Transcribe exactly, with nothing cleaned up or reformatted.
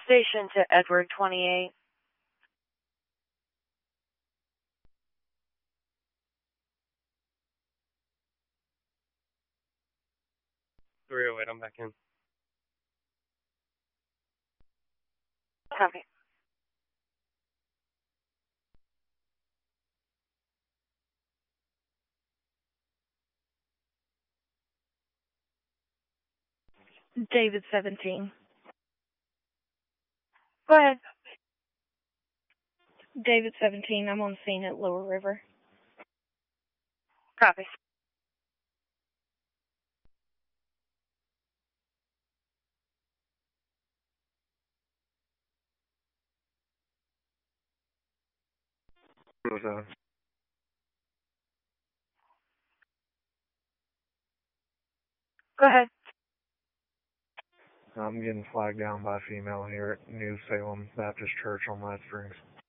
Station to Edward twenty-eight. three oh eight, I'm back in. Copy. David seventeen. Go ahead. David seventeen, I'm on scene at Lower River. Copy. What was that? Go ahead. I'm getting flagged down by a female here at New Salem Baptist Church on Light Springs.